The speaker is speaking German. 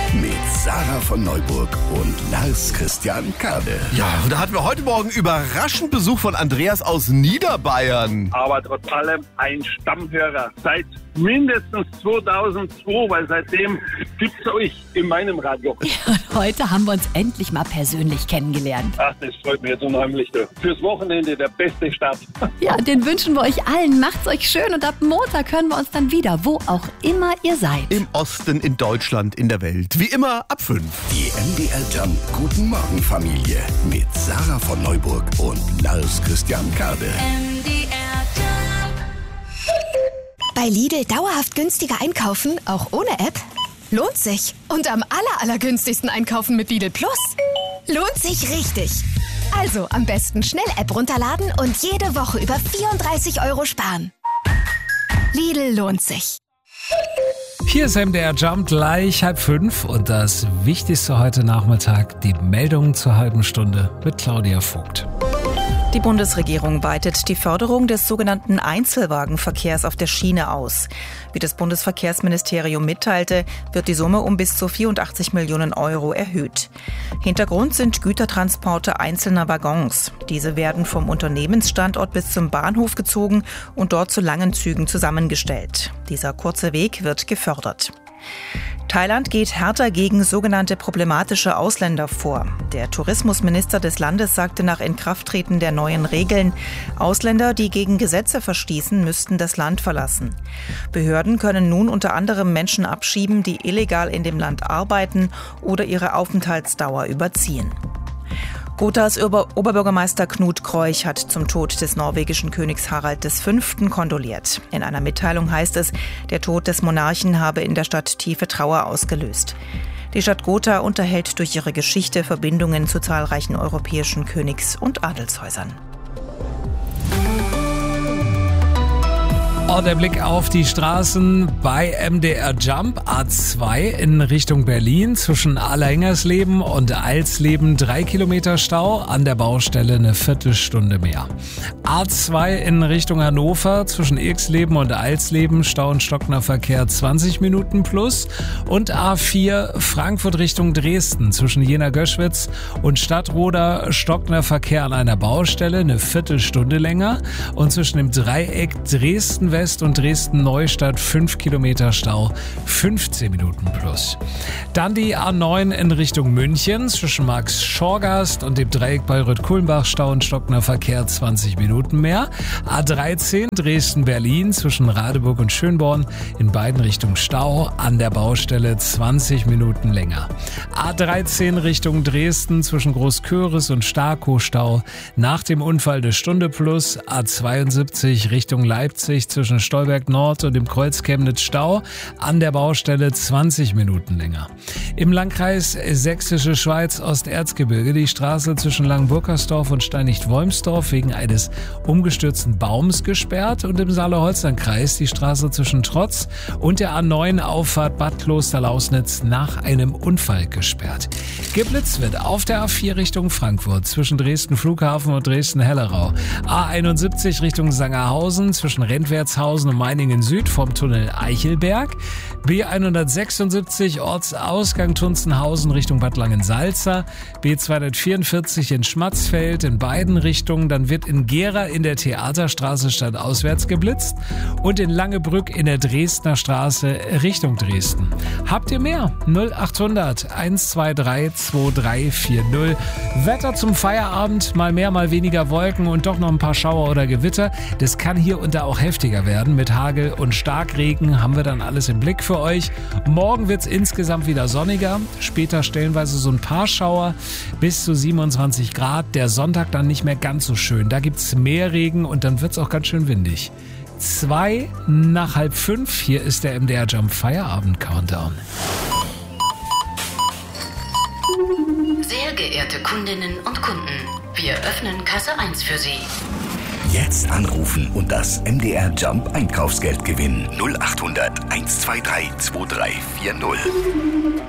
mit Sarah von Neuburg und Lars Christian Kade. Ja, und da hatten wir heute Morgen überraschend Besuch von Andreas aus Niederbayern. Aber trotz allem ein Stammhörer seit mindestens 2002, weil seitdem gibt's euch in meinem Radio. Ja, und heute haben wir uns endlich mal persönlich kennengelernt. Ach, das freut mich jetzt unheimlich. Fürs Wochenende der beste Start. Ja, den wünschen wir euch allen. Macht's euch schön und ab Montag hören wir uns dann wieder, wo auch immer ihr seid. Im Osten, in Deutschland, in der Welt. Wie immer ab 5. Die MDR Jump Guten Morgen Familie mit Sarah von Neuburg und Lars Christian Kade. Bei Lidl dauerhaft günstiger einkaufen, auch ohne App? Lohnt sich. Und am allergünstigsten einkaufen mit Lidl Plus? Lohnt sich richtig. Also am besten schnell App runterladen und jede Woche über 34 € sparen. Lidl lohnt sich. Hier ist MDR Jump gleich 4:30 und das Wichtigste heute Nachmittag, die Meldung zur halben Stunde mit Claudia Vogt. Die Bundesregierung weitet die Förderung des sogenannten Einzelwagenverkehrs auf der Schiene aus. Wie das Bundesverkehrsministerium mitteilte, wird die Summe um bis zu 84 Millionen € erhöht. Hintergrund sind Gütertransporte einzelner Waggons. Diese werden vom Unternehmensstandort bis zum Bahnhof gezogen und dort zu langen Zügen zusammengestellt. Dieser kurze Weg wird gefördert. Thailand geht härter gegen sogenannte problematische Ausländer vor. Der Tourismusminister des Landes sagte nach Inkrafttreten der neuen Regeln, Ausländer, die gegen Gesetze verstießen, müssten das Land verlassen. Behörden können nun unter anderem Menschen abschieben, die illegal in dem Land arbeiten oder ihre Aufenthaltsdauer überziehen. Gothas Oberbürgermeister Knut Kreuch hat zum Tod des norwegischen Königs Harald V. kondoliert. In einer Mitteilung heißt es, der Tod des Monarchen habe in der Stadt tiefe Trauer ausgelöst. Die Stadt Gotha unterhält durch ihre Geschichte Verbindungen zu zahlreichen europäischen Königs- und Adelshäusern. Der Blick auf die Straßen bei MDR Jump A2 in Richtung Berlin zwischen Allerhengersleben und Alsleben 3 Kilometer Stau, an der Baustelle eine Viertelstunde mehr. A2 in Richtung Hannover zwischen Irxleben und Alsleben, Stau und stockender Verkehr 20 Minuten plus, und A4 Frankfurt Richtung Dresden zwischen Jena-Göschwitz und Stadtroda, stockender Verkehr an einer Baustelle, eine Viertelstunde länger, und zwischen dem Dreieck Dresden-West und Dresden-Neustadt 5 Kilometer Stau, 15 Minuten plus. Dann die A9 in Richtung München zwischen Max-Schorgast und dem Dreieck Bayreuth-Kulmbach, Stau und stockender Verkehr 20 Minuten mehr. A13 Dresden-Berlin zwischen Radeburg und Schönborn, in beiden Richtungen Stau, an der Baustelle 20 Minuten länger. A13 Richtung Dresden zwischen Großköris und Starkow, Stau nach dem Unfall eine Stunde plus. A72 Richtung Leipzig zwischen Stolberg Nord und dem Kreuz Chemnitz, Stau, an der Baustelle 20 Minuten länger. Im Landkreis Sächsische Schweiz Osterzgebirge die Straße zwischen Langenburgersdorf und Steinicht-Wolmsdorf wegen eines umgestürzten Baums gesperrt, und im Saale-Holstein-Kreis die Straße zwischen Trotz und der A9 Auffahrt Bad Kloster-Lausnitz nach einem Unfall gesperrt. Geblitzt wird auf der A4 Richtung Frankfurt zwischen Dresden Flughafen und Dresden-Hellerau. A71 Richtung Sangerhausen zwischen Rentwertshausen und Meiningen Süd vom Tunnel Eichelberg. B176 Ortsausgang Tunzenhausen Richtung Bad Langensalza. B244 in Schmatzfeld in beiden Richtungen. Dann wird in Gera in der Theaterstraße stadtauswärts geblitzt und in Langebrück in der Dresdner Straße Richtung Dresden. Habt ihr mehr? 0800 123 2340. Wetter zum Feierabend, mal mehr, mal weniger Wolken und doch noch ein paar Schauer oder Gewitter. Das kann hier und da auch heftiger werden. Mit Hagel und Starkregen haben wir dann alles im Blick für euch. Morgen wird es insgesamt wieder sonniger. Später stellenweise so ein paar Schauer bis zu 27 Grad. Der Sonntag dann nicht mehr ganz so schön. Da gibt es mehr Regen und dann wird es auch ganz schön windig. 2 nach 4:30. Hier ist der MDR Jump Feierabend Countdown. Sehr geehrte Kundinnen und Kunden, wir öffnen Kasse 1 für Sie. Jetzt anrufen und das MDR Jump Einkaufsgeld gewinnen. 0800 123 2340.